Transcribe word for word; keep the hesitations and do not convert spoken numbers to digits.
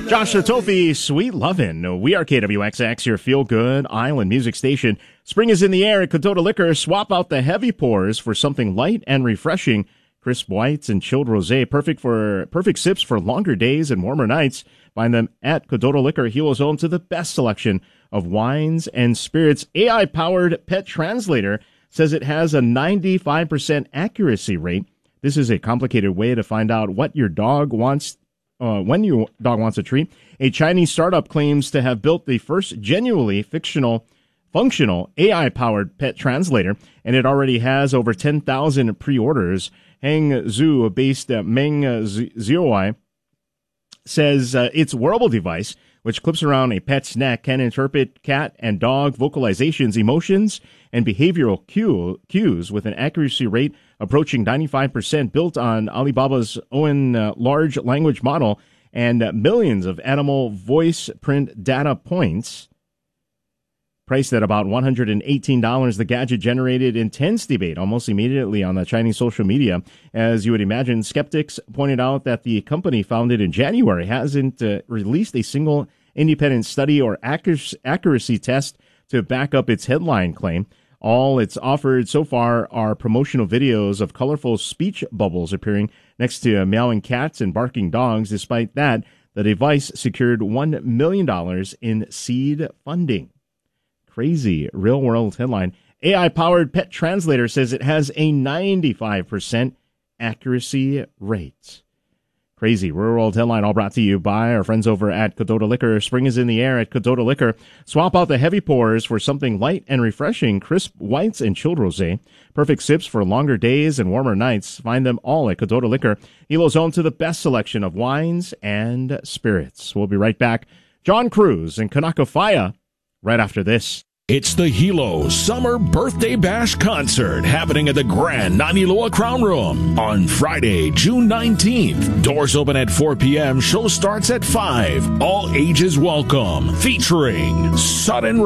Josh Tofi, Sweet Lovin'. We are K W X X, your feel-good island music station. Spring is in the air at Cadota Liquor. Swap out the heavy pours for something light and refreshing. Crisp whites and chilled rosé, perfect for perfect sips for longer days and warmer nights. Find them at Cadota Liquor. Hilo's home to the best selection of wines and spirits. A I-powered pet translator says it has a ninety-five percent accuracy rate. This is a complicated way to find out what your dog wants Uh, when your dog wants a treat. A Chinese startup claims to have built the first genuinely fictional, functional A I-powered pet translator, and it already has over ten thousand pre-orders. Hangzhou-based uh, Meng Zhuai says uh, its wearable device, which clips around a pet's neck, can interpret cat and dog vocalizations, emotions, and behavioral cue, cues with an accuracy rate approaching ninety-five percent, built on Alibaba's own uh, large language model and uh, millions of animal voice print data points. Priced at about one hundred eighteen dollars, the gadget generated intense debate almost immediately on the Chinese social media. As you would imagine, skeptics pointed out that the company, founded in January, hasn't uh, released a single independent study or accuracy test to back up its headline claim. All it's offered so far are promotional videos of colorful speech bubbles appearing next to meowing cats and barking dogs. Despite that, the device secured one million dollars in seed funding. Crazy real-world headline. A I-powered pet translator says it has a ninety-five percent accuracy rate. Crazy real-world headline, all brought to you by our friends over at Cadota Liquor. Spring is in the air at Cadota Liquor. Swap out the heavy pours for something light and refreshing. Crisp whites and chilled rosé. Perfect sips for longer days and warmer nights. Find them all at Cadota Liquor. Hilo's home to the best selection of wines and spirits. We'll be right back. John Cruz and Kanaka Faya right after this. It's the Hilo Summer Birthday Bash Concert happening at the Grand Naniloa Crown Room on Friday, June nineteenth. Doors open at four p.m. Show starts at five. All ages welcome. Featuring Sudden